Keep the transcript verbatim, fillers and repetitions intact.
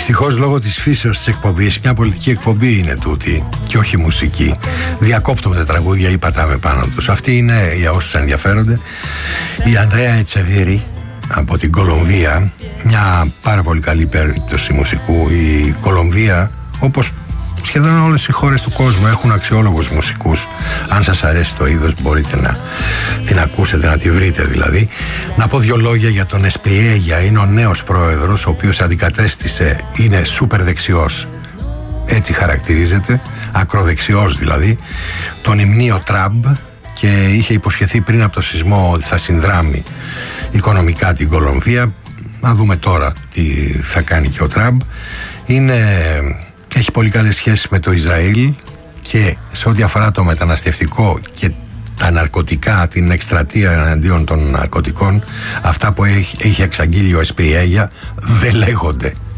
Δυστυχώς, λόγω της φύσεως της εκπομπής, μια πολιτική εκπομπή είναι τούτη και όχι μουσική, διακόπτονται τραγούδια ή πατάμε πάνω τους. Αυτή είναι, για όσους ενδιαφέρονται, η Ανδρέα Ετσεβίρη από την Κολομβία, μια πάρα πολύ καλή περίπτωση μουσικού. Η Κολομβία, όπως σχεδόν όλες οι χώρες του κόσμου, έχουν αξιόλογους μουσικούς. Αν σας αρέσει το είδος, μπορείτε να την ακούσετε, να τη βρείτε δηλαδή. Να πω δύο λόγια για τον Εσπριέγια. Είναι ο νέος πρόεδρος, ο οποίος αντικατέστησε, είναι σούπερ δεξιός, έτσι χαρακτηρίζεται, ακροδεξιός δηλαδή, τον υμνείο Τραμπ, και είχε υποσχεθεί πριν από το σεισμό ότι θα συνδράμει οικονομικά την Κολομβία. Να δούμε τώρα τι θα κάνει και ο Τραμπ. Είναι... Έχει πολύ καλές σχέσεις με το Ισραήλ και σε ό,τι αφορά το μεταναστευτικό και τα ναρκωτικά, την εκστρατεία εναντίον των ναρκωτικών, αυτά που έχει, έχει εξαγγείλει ο Εσπριέγια δεν λέγονται.